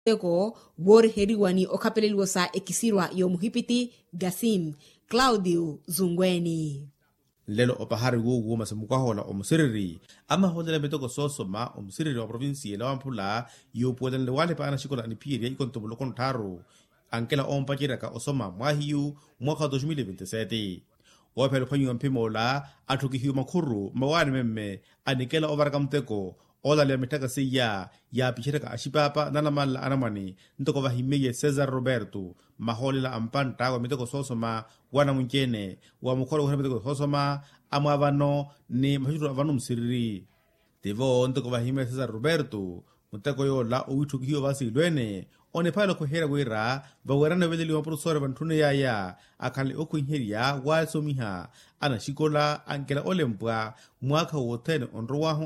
eko wor heriwani okapeleliwo sa ekisirwa yomuhipiti Gasim Claudio Zungweni. Lelo opahari gugu masamukwahola omusiriri ama hodela metoko sosoma omusiriri wa provinsi la wampula yopuelen le wale pa anashikola anipiri ikontobulo kontaro ankela ompachiraka osoma mwahiyu mwaka 2027 wapelo panyu mpimola atukihiu makuru mawani memme anikela ovaraka mteko ola le mitaka siya ya pichiraka ashipapa nanamala anamani ntoko vahimeye Cesar Roberto maholela ampanta wa mitoko sosoma wana munchene wa mukolo wa mitoko sosoma amavano ni mahiru avano msiriri tivo ntoko vahimeye Cesar Roberto muteko yola uitukihiu vasi ilwene one palo kuhera wera vawerana veleli wa profesor vantune yaya akali okuinheria wa somiha ana shikola ankela olempwa mwaka woten onrowahu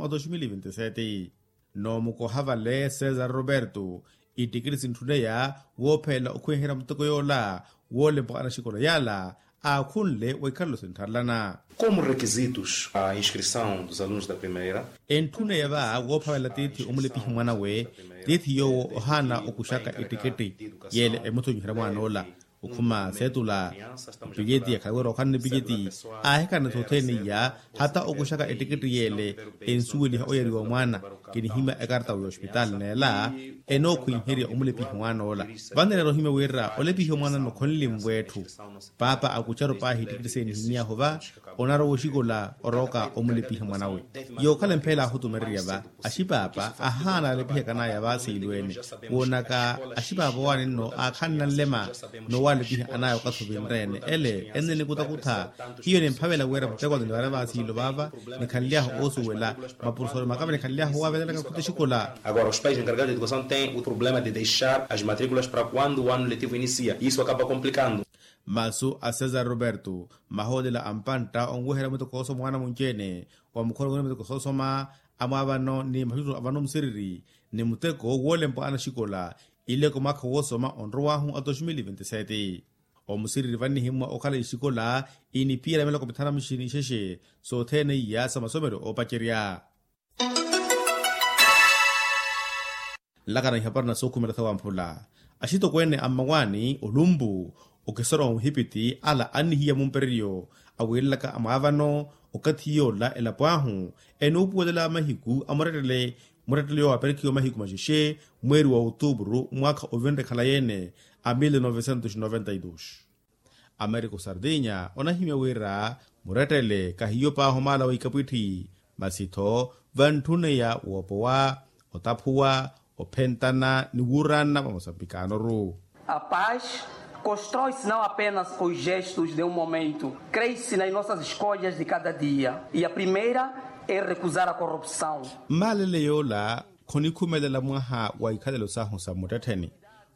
2027 no muko havale Cesar Roberto itikiri sintune ya wopela okuinhera mutoko yola wolempwa ana shikola yala akunle wa Carlos Entarlana. Como requisitos a inscrição dos alunos da primeira, entune yava wopawela titi umulepihi mwana we titi yo ohana okushaka etiketi yele emuto nyihira mwana ola ukuma setula pigeti ya kawero kanne pigeti aheka na toteni ya hata okushaka etiketi yele ensuweli oyeri wa mwana kini hima ekarta wa hospital nela eno kuinheria umulepihi mwana ola vandere rohime wera olepihi mwana no konli mbwetu papa akucharo pa etiketi seni hinia hova onaro woshikola oroka umulepihi mwana we yo kale mpela hutumeria ba ashipapa ahana lepihi kana ya basi ilwene wonaka ashipapa wani no akhanna lema no walepihi anayo kasubinrene ele enene kutakuta hiyo ni mpavela wera mtego de wara basi ilo baba ni kanlia osu wela mapurso makaba ni kanlia huwa vela kutashikola. Agora os pais encarregados de educação têm o problema de deixar as matrículas para quando o ano letivo inicia. Isso acaba complicando. Masu a Cesar Roberto mahodela ampanta onguhera mutokoso mwana munchene wa mukoro mutokoso ma amabano ni mahiru abano msiriri ni muteko wolempo ana shikola ile ko maka wosoma onrowahu 2027 omusiriri vani himwa okala ishikola ini pira mela kopitana mishini sheshe so tene ya samasomero opacheria lakana hiparna soku melathawa mpula ashito kwene amawani olumbu okesoro hipiti ala anhiya mumperio awelaka amavano okathiyo la elapwahu enupu de la mahiku amoretele muretelio aperkio mahiku majishe mweri wa outubro mwaka ovende khalayene a 1992 Americo Sardinya onahimya wera muretele kahiyo pa homala wikapiti masito vantune ya wopowa otapua opentana niwurana mamosapikano ru. A paz constrói-se não apenas com os gestos de momento, cresce nas nossas escolhas de cada dia. E a primeira é recusar a corrupção. Malele yola konikumelela mwaha wa ikadelo sahu sa mutateni.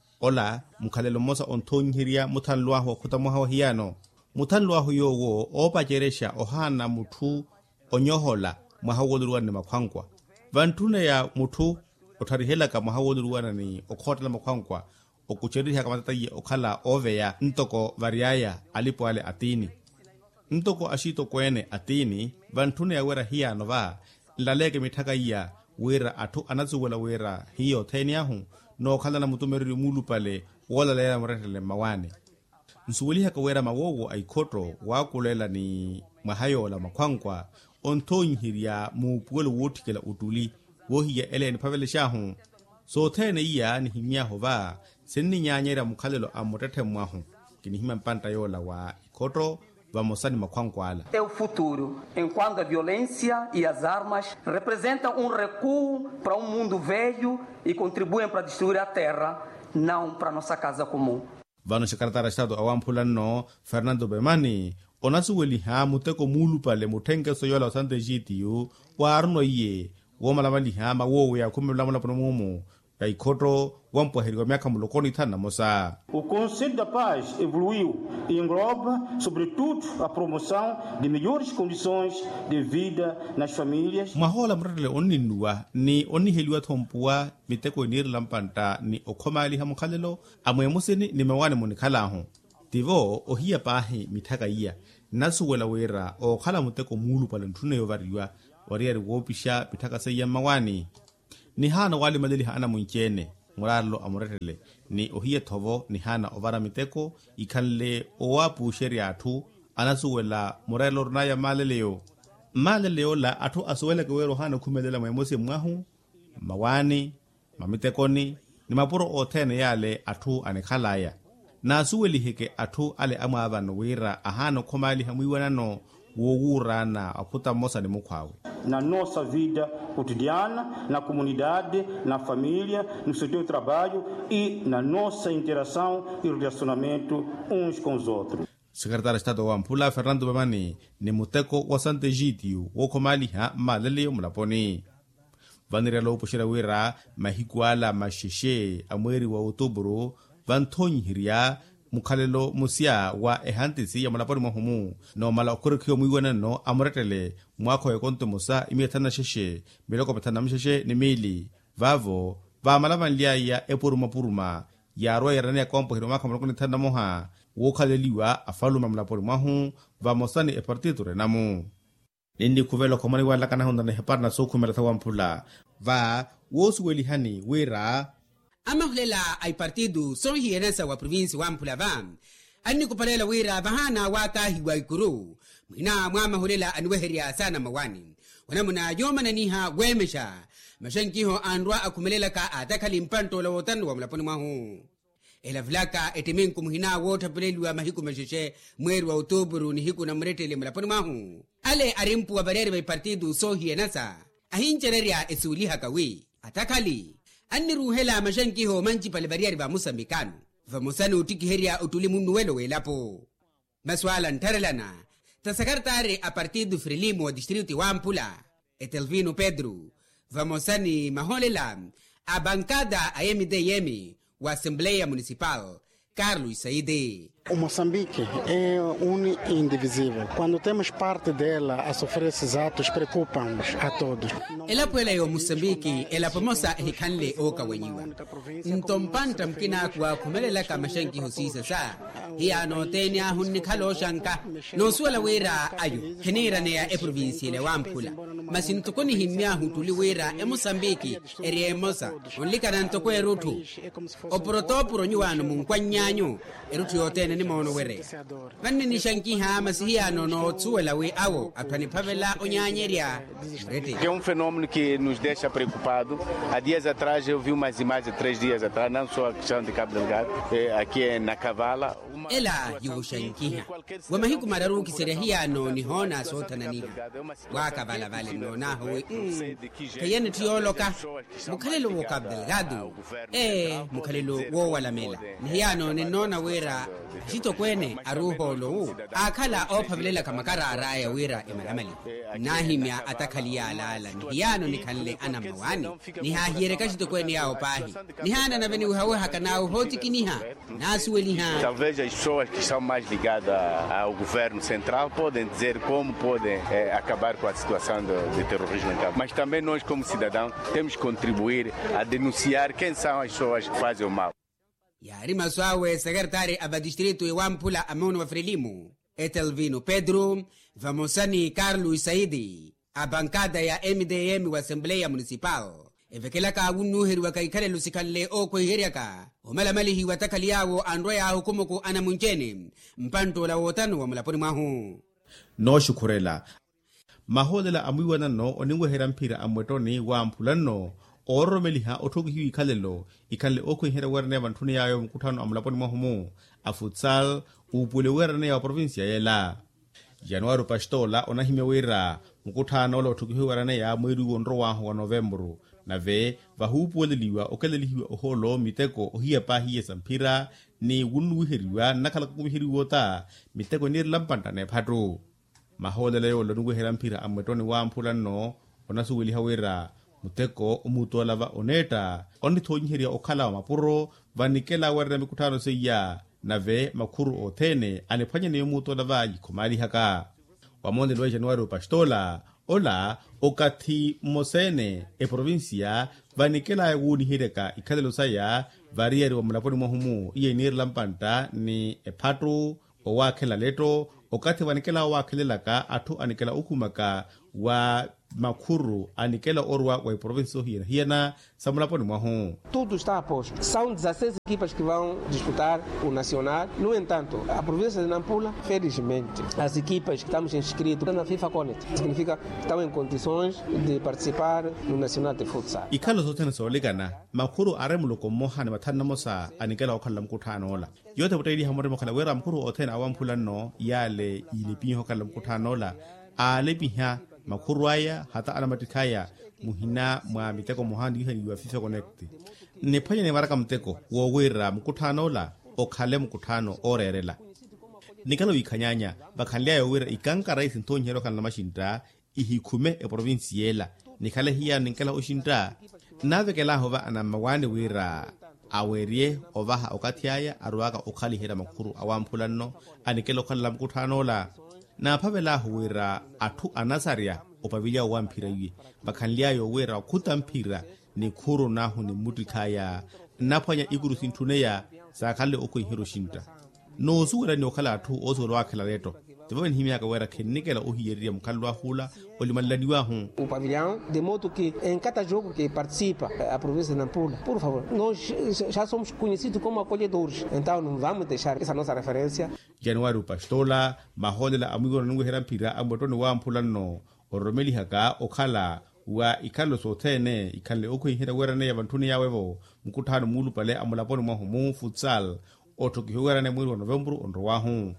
Ola mukhalelo mosa ontonhiria mutanluaho kutamuha hiyano. Mutanluaho yowo opacheresha ohana mutu onyohola mwahawoluruwa ni makwangwa. Vantune ya mutu otarihela ka mwahawoluruwa ni okhotela makwangwa. Okucheriha kamatataye okhala oveya ntoko variaya alipo ale atini. Ntoko ashito kwene atini, vantune ya wera hiya nova, laleke mitaka iya wera atu anazuwela wera hiyo teniahu, no okhala na mutumeri mulu pale, wala lera mretele mawane. Nsuweliha ka wera mawogo aikoto, wakulela ni mahayo la makwangwa, ontonyihiria mupuwele wotikela utuli, wohiya ele ni pavele shahu, so tene iya ni himya hova, seni nyanyera mukhalelo amotete mwahu, kinihima mpanta yola wa ikoto, vamosani makwangwala. É o futuro, enquanto a violência e as armas representam recuo para mundo velho e contribuem para destruir a terra, não para nossa casa comum. Vano shikaratara estado awampulano Fernando Bemani, onasuweliha muteko mulu pale mutenke soyola osante jitiyu, wa arno iye, womalamaliha mawowe ya kumilamula promumu, ya ikoto wampo heriwa miaka mulokoni tana mosa. O Conselho da Paz evoluiu e engloba, sobretudo, a promoção de melhores condições de vida nas famílias. Mahola mratele oninua ni oniheliwa thompua miteko iniri lampanta ni okomali hamukhalelo amwemuseni ni mewane munikhalahu. Tivo ohia pahi mitaka iya nasuwela wera okhala muteko mulu pale ntune yovariwa wariyari wopisha mitaka seya mawani. Ni hana wali madeli hana munchene nguralo amuretele ni ohie thovo ni hana ovara miteko ikanle owapu sheria atu anasuwela murelo runaya maleleo la atu asuwela kwero hana kumelela mwemosi mwahu mawani mamitekoni ni mapuro otene yale atu anekhalaya na asuweli heke atu ale amavano wira ahano khomali hamuiwanano wowurana aputa mosa ni mukwawe na nossa vida cotidiana, na comunidade, na família, no setor de trabalho e na nossa interação e relacionamento uns com os outros. Secretário de Estado wa Mpula Fernando Bamani ni muteko wa Sante Jitiu wo khomali ha malele mulaponi vanirelo pushira wira mahikuala masheshe amweri wa Outubro vanthonyi hiria mukhalelo musia wa ehantisi ya mulaponi mwahumu no mala okurikyo muiwanano amuretele mwakho yekonto musa imiethana sheshe miloko pethana msheshe ni mili vavo va malavanlia ya epuruma ya roya rane ya kompo hiro mwakho mulokoni thanda moha wokhaleliwa afaluma mulaponi mwahu va mosani epartido renamu nindi kuvelo komani wala kana hondana heparna sokhumela thawa Mpula va wosuwelihani wira amahulela ay partido sonhienesa wa provinsi wa Mpula vam ani kupalela wira vahana wakahiwa ikuru mwina mwamahulela aniweheria sana mawani wanamuna yomananiha wemesha mashankiho andwa akumelela ka atakali mpanto la wotan wa mulaponi mwahu ela vlaka eteminku muhina wota peleliwa mahiku mesheshe mweri wa Outubro ni hiku na mretele mulaponi mwahu ale arimpu wa bareri wa partido sonhienesa ahinchereria esuliha kawi atakali anni ruhela mashankiho manchi pale bariari va Musambikano va musani utikiheria utulimu welo welapo maswala ntarelana tasakartare a partido Frelimo wa distrito wa Mpula Etelvino Pedro va musani maholela a bancada a MDM wa Assembleia Municipal Carlos Saide. O Moçambique é indivisível. Quando temos parte dela a sofrer esses atos, preocupam-nos a todos. Ela pela yo Moçambique, ela pomosa hikanle oka wenyiwa. Ntompanta mkina kwa kumelela kama shanki husisa sa. Hiya no tenya hunni khalo shanka. No suala wera ayo. Henira ne ya provinsiale wa Mpula. Masintukoni himya hutuli wera e Moçambique eri mosa. Onlika nantoko erutu. Oporotopuro nyuano munkwanyanyo erutu yote ni mono were vanni ni shanki ha masihia no tsuela we awo atani pavela onyanyeria rete é fenômeno que nos deixa preocupado. Há dias atrás eu vi umas imagens 3 dias atrás, não só a questão de Cabo Delgado, aqui na Cavala ela yu shanki ha wa mahiku mararu kiserehia no ni hona sotanani wa Cavala vale no na ho kayen tioloka mukhalelo wo Cabo Delgado mukhalelo wo wala mela ni yano ni nona wera jito kwene aruho lo akala ophavelela kamakara araya wira emalamali nahimya atakalia alala niyano nikanle anamawani nihahiere kajito kwene yao pahi nihana na veni uhawe hakanao hotikiniha nasuweliha. Talvez as pessoas que estão mais ligadas ao governo central podem dizer como podem acabar com a situação de terrorismo em Cabo, mas também nós como cidadãos temos que contribuir a denunciar quem são as pessoas que fazem o mal. Yari maswawe secretary aba distrito wa Mpula amono wa Frelimo Etelvino Pedro vamosani Carlos Saidi a bancada ya MDM wa Assembleia Municipal evekela ka wunu heri wa kaikare lusikanle oko heriaka omala malihi watakaliawo androya hukumu ana munchene mpanto la wotano wa mulaponi mwahu no shukurela maholela amuiwana no oningwe herampira amwetoni wa Mpula no oromeliha othoki hiwi khalelo ikhalle okho hera werne vanthuni yayo mkutano amulaponi mwahumu a futsal upule werne ya provincia yela January pastola onahime wira mkutano lo othoki hiwi werne ya mweri wonro wa Novembro nave vahupoleliwa okelelihiwa oholo miteko ohia pahiye sampira ni wunwiheriwa nakhala kumiheriwa ta miteko ni lampanta ne phatro maholeleyo lonungwe herampira amwetoni wa Mpula no onasuweli hawera muteko umutola va oneta onithonyiheria okhala wa mapuro vanikela werna mikutano seya nave makhuru othene anephwanya ne umutola va yikhomali haka wamonde lo January pastola ola okathi mosene provincia vanikela wunihereka ikhalelo saya varieri wa mulaponi mwahumu iye ni lampanta ni ephatro owakhela leto okathi vanikela wakhelelaka athu anikela ukhumaka wa makhuru anikela orwa wa província hiena samulapo ni mwaho. Tudo está a posto. São 16 equipas que vão disputar o Nacional. No entanto, a província de Nampula, felizmente, as equipas que estamos inscritos na FIFA Connect, significa que estão em condições de participar no Nacional de Futsal. Ikalo zote solegana makhuru aremulo ko mohane mathana mosa anikela okhala mkuthano ola. Yote butaidi hamore mokhala wera mkhuru othena awampula no yale ilipi hokhala mkuthano ola. Alebiha makhuru aya hata alamatikaya muhina mwa miteko mohandi hiwa FIFA Connect. Nephanye ne baraka mteko wo wera mkuthano la okhale mkuthano orerela. Nikalo ikhanyanya bakhanlia yo wera ikankara isintonyero kana mashinta ihikhume e provinciela nikhale hiya ninkela oshinta navekela hova ana mawani wera awerie ovaha okathiaya aruaka okhali hera makhuru awamphulano anikelo khala mkuthano la na phavela huwera athu anasaria opavilya wamphira yue bakhanlia yo wera khuta mphira ni khuru nahu ni mutikhaya naphwanya ikuru sinthuneya sakhale okuhiro shinta no suwera ni okhala athu osoro wakhela leto tivaven himyaka wera khennikela ohiyeriya mukhalu wa hula olimalaniwa hu o pavilhão de modo que em cada jogo que participa a província de Nampula, por favor, nós já somos conhecidos como acolhedores, então não vamos deixar essa nossa referência. Januário Pastola maholela amigo nungu hera mpira ambotoni wa mpulano oromeli haka okhala wa ikalo sothene ikhale okuhira wera ne yabanthuni yawevo mkuthano mulu pale amulaponi mwa humu futsal otokihwera ne mwezi wa November onro wa hu.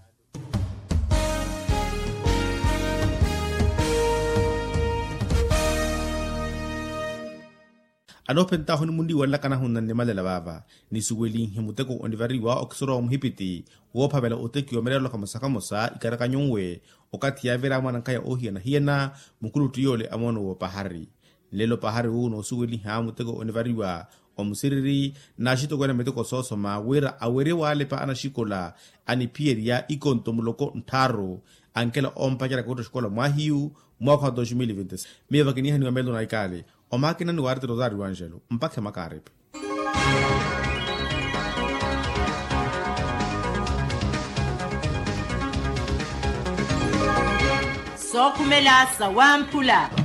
Anopenta honi mundi wala kana hunna ne malela baba ni suweli himuteko onivariwa oksoro omhipiti wo phabela oteki omerelo kama sakamosa ikaraka nyongwe okati ya vera mwana kaya ohia na hiena mukulutu yole amono wo pahari lelo pahari uno suweli hamuteko onivariwa omusiriri na shito kwena meteko soso ma wera awere wale pa anashikola ani pieria ikonto muloko ntaro ankela ompakera koto shikola mwahiu mwaka 2020 meva kini hani wamelo na ikale o máquina no arte Rosário Ângelo mpakhe makarepe Sokumelasa wampula